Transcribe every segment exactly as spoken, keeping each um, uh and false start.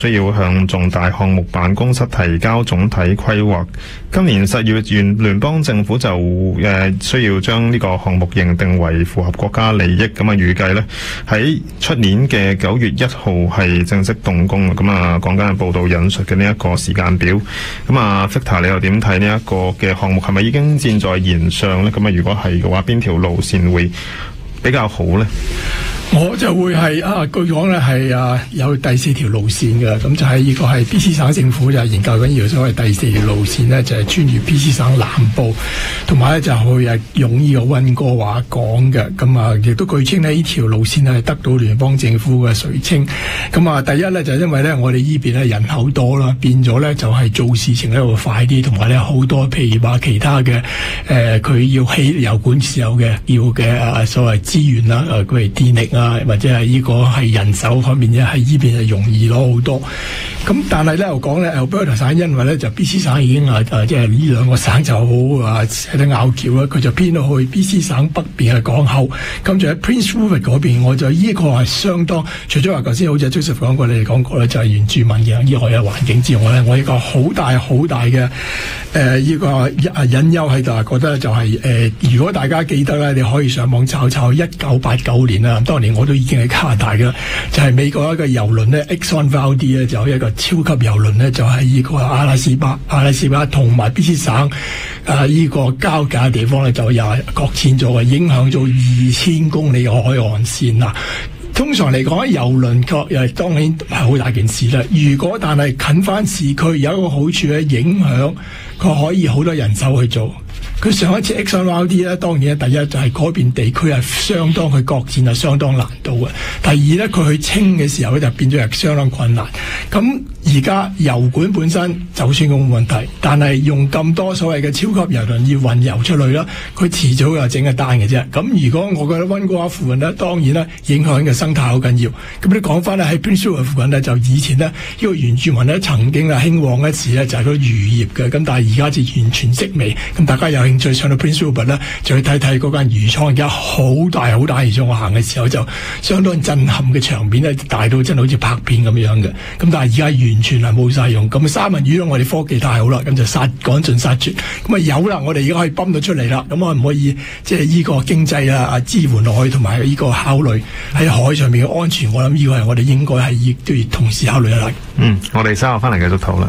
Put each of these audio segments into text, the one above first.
需要向重大項目辦公室提交總體規劃。今年十月，原聯邦政府就誒、呃、需要將呢個項目認定為符合國家利益，咁啊預計呢喺出年嘅九月一號係正式動工。咁啊講緊報道引述嘅呢一個時間表。咁啊 Victor 你又點睇呢一個嘅項目係咪已經箭在弦上呢？咁啊如果係嘅話，邊條路線會比較好呢？ 我就會係啊，據講咧係啊有第四條路線嘅，咁就係呢個係 B C 省政府就研究緊呢條所謂第四條路線呢，就係、是、穿越 B C 省南部，同埋咧就去啊用呢個溫哥華港嘅，咁啊亦都據稱呢呢條路線係得到聯邦政府嘅垂青。咁啊第一咧就係、因為咧我哋呢邊咧人口多啦，變咗咧就係、是、做事情咧會快啲，同埋咧好多譬如話其他嘅誒佢要起油管時候嘅要嘅啊所謂資源啦，誒譬如電力啊。或者係呢個係人手方面咧，喺呢邊係容易攞好多。咁但係咧又講咧 Alberta 省因為咧就 B C 省已經啊啊即係呢兩個省就好啊喺度拗撬啦，佢就偏到去 B C 省北邊嘅港口。咁就喺 Prince Rupert 嗰邊，我就呢個係相當除咗話頭先好似 Joseph 講過，你哋講過咧就係、是、原住民嘅呢個嘅環境之外咧，我呢個好大好大嘅誒呢個隱憂喺度，覺得就係、是、誒、呃、如果大家記得咧，你可以上網抄抄一九八九年啦，當年我都已經喺加拿大嘅，就係、是、美國一個郵輪咧 Exxon Valdez 咧，就有一個超級郵輪咧，就係呢個阿拉斯巴、阿拉斯巴同埋 B C 省啊呢個交界嘅地方咧，就又係擱淺咗嘅，影響咗二千公里嘅海岸線啦。通常嚟講，郵輪確又係當然係好大件事啦。如果但係近翻市區，有一個好處咧，影響佢可以好多人手去做。佢上一次 Exxon Valdez 咧，當然咧，第一就係嗰邊地區係相當去擱淺係相當難度嘅。第二咧，佢去清嘅時候咧，就變咗係相當困難。咁而家油管本身就算冇問題，但係用咁多所謂嘅超級郵輪要運油出去啦，佢遲早又整一單嘅啫。咁如果我覺得溫哥華附近呢，當然咧影響嘅生態好緊要。咁你講翻咧喺 Prince Rupert 附近呢，就以前呢，呢、呢個原住民咧曾經啊興旺一時咧就係個漁業嘅，咁但係而家就完全式微。咁大家有興趣上到 Prince Rupert 咧，就去睇睇嗰間漁倉，而家好大好大，而且我行嘅時候就相當震撼嘅場面咧，大到真係好似拍片咁樣嘅。咁但係而家完全係冇晒用。咁三文魚咯，我哋科技太好啦，咁就殺趕盡殺絕。咁啊有啦，我哋而家可以泵到出嚟啦。咁可唔可以即係呢個經濟啊啊支援落去，同埋呢個考慮喺海上面嘅安全？我諗呢個係我哋應該係亦都要同時考慮一下。 嗯，我哋稍後翻嚟繼續討論。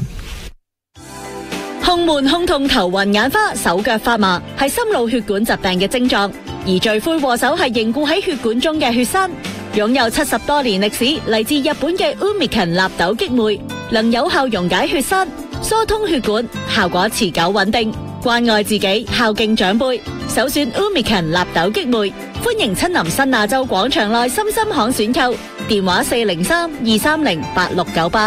胸悶、胸痛、頭暈眼花、手腳發麻，係心腦血管疾病嘅症狀，而罪魁禍首係凝固喺血管中嘅血栓。擁有七十多年歷史，嚟自日本嘅 Umiken 納豆激酶，能有效溶解血栓、疏通血管，效果持久穩定。關愛自己，孝敬長輩，首選 Umiken 納豆激酶。歡迎親臨新亞洲廣場內深深巷選購，電話四零三二三零八六九八。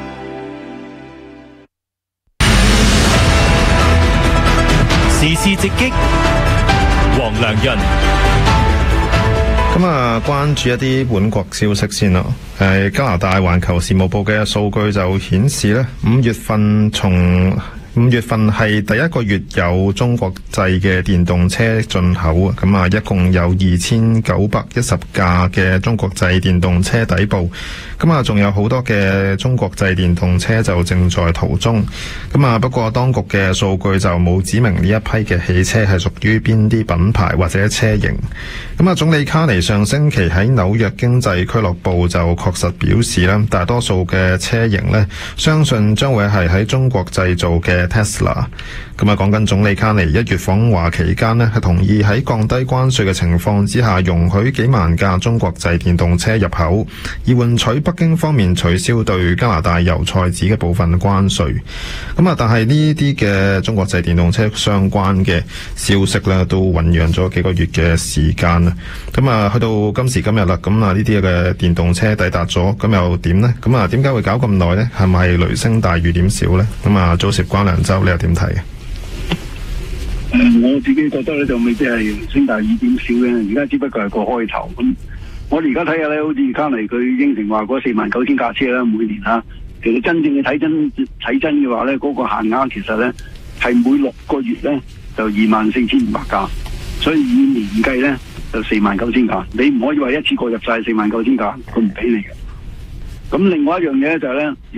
時事直擊，黃良潤。 咁啊，關注一啲本國消息先啦。誒，加拿大環球時務報嘅數據就顯示咧，五月份從五月份係第一個月有中國製嘅電動車進口啊，咁啊，一共有二千九百一十架嘅中國製電動車底部，咁啊，仲有好多嘅中國製電動車就正在途中，咁啊，不過當局嘅數據就冇指明呢一批嘅汽車係屬於邊啲品牌或者車型。咁啊，總理卡尼上星期喺紐約經濟俱樂部就確實表示啦，大多數嘅車型呢，相信將會係喺中國製造嘅Tesla。咁啊，講緊總理卡尼一月訪華期間呢，係同意喺降低關稅嘅情況之下，容許幾萬架中國製電動車入口，以換取北京方面取消對加拿大油菜籽嘅部分關稅。咁啊，但係呢啲嘅中國製電動車相關嘅消息呢，都醞釀咗幾個月嘅時間啦。咁啊，去到今時今日啦，咁啊呢啲嘅電動車抵達咗，咁又點呢？咁啊，點解會搞咁耐呢？係咪雷聲大雨點少呢？咁啊，早時關良州，你又點睇啊？ 誒，我自己覺得咧就未必係雷聲大雨點少嘅，而家只不過係個開頭。咁我哋而家睇下咧，好似卡尼佢應承話嗰四萬九千架車啦，每年啦，其實真正嘅睇真睇真嘅話咧，嗰、那個限額其實咧係每六個月咧就二萬四千五百架，所以以年計咧就四萬九千架。你唔可以話一次過入晒四萬九千架，佢唔俾你嘅。 咁另外一樣嘢就係咧。